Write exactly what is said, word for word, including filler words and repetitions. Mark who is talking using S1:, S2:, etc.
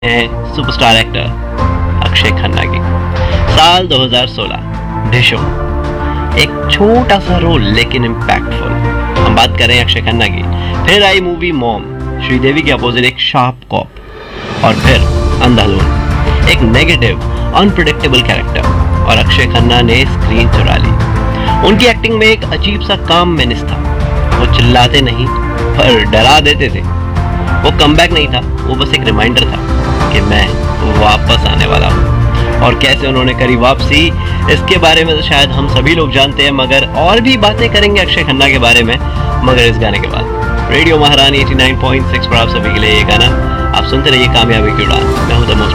S1: हैं superstar actor Akshay Khanna की। साल दो हज़ार सोलह, भीष्म, एक छोटा सा रोल लेकिन इम्पैक्टफुल। हम बात कर रहे हैं अक्षय खन्ना की। फिर आई मूवी मॉम, श्रीदेवी के अपोजिट एक शार्प कॉप। और फिर अंधाधुन, एक नेगेटिव अनप्रेडिक्टेबल कैरेक्टर, और अक्षय खन्ना ने स्क्रीन चुरा ली। उनकी एक्टिंग में एक अजीब सा काम मैनेस था। वो चिल्लाते नहीं पर डरा देते थे। वो कमबैक नहीं था, वो बस एक रिमाइंडर था कि मैं वापस आने वाला हूँ। और कैसे उन्होंने करी वापसी, इसके बारे में तो शायद हम सभी लोग जानते हैं, मगर और भी बातें करेंगे अक्षय खन्ना के बारे में, मगर इस गाने के बाद। रेडियो महारानी नवासी पॉइंट छह पर आप सभी के लिए ये गाना। आप सुनते रहिए कामयाबी की उड़ान। मैं हूं द मोस्ट